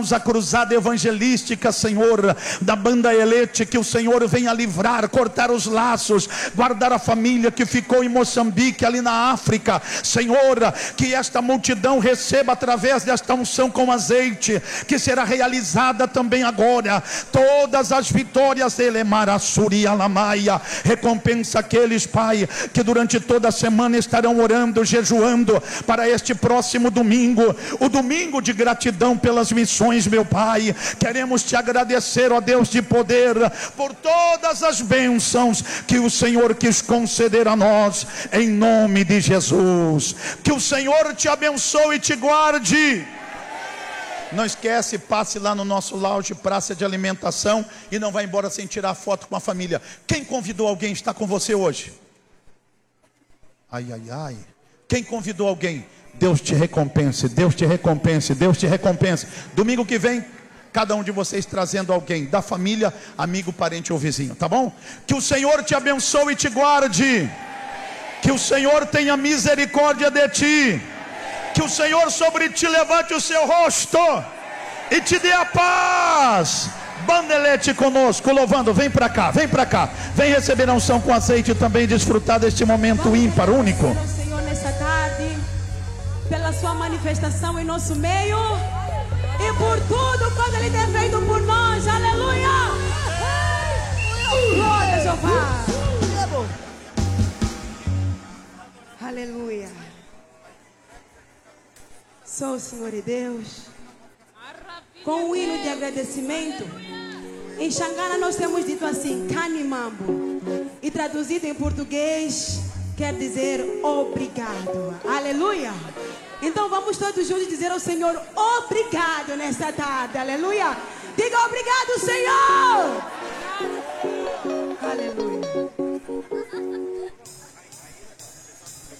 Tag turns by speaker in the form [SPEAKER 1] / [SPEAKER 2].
[SPEAKER 1] a cruzada evangelística, Senhor, da banda Elete, que o Senhor venha livrar, cortar os laços, guardar a família que ficou em Moçambique, ali na África, Senhor, que esta multidão receba através desta unção com azeite, que será realizada também agora, todas as vitórias dele, Marassuri Alamaia, recompensa aqueles, Pai, que durante toda a semana estarão orando, jejuando, para este próximo domingo, o domingo de gratidão pelas missões, meu Pai. Queremos te agradecer, ó Deus de poder, por todas as bênçãos que o Senhor quis conceder a nós, em nome de Jesus. Que o Senhor te abençoe e te guarde. Não esquece, passe lá no nosso lounge, praça de alimentação, e não vá embora sem tirar foto com a família. Quem convidou alguém está com você hoje? Ai, ai, ai. Quem convidou alguém? Deus te recompense, Deus te recompense, Deus te recompense. Domingo que vem, cada um de vocês trazendo alguém da família, amigo, parente ou vizinho, tá bom? Que o Senhor te abençoe e te guarde. Que o Senhor tenha misericórdia de ti. Que o Senhor sobre ti levante o seu rosto e te dê a paz. Bandelete conosco, louvando. Vem para cá, vem para cá. Vem receber a unção com azeite e também desfrutar deste momento ímpar, único.
[SPEAKER 2] Senhor, nesta tarde, pela sua manifestação em nosso meio e por tudo quando Ele tem feito por nós, aleluia, glória a Jeová, aleluia. Sou o Senhor e Deus. Com um hino de agradecimento, em Xangana nós temos dito assim, Kanimambo, e traduzido em português quer dizer obrigado, aleluia. Então vamos todos juntos dizer ao Senhor obrigado nesta tarde, aleluia. Diga obrigado, Senhor, aleluia.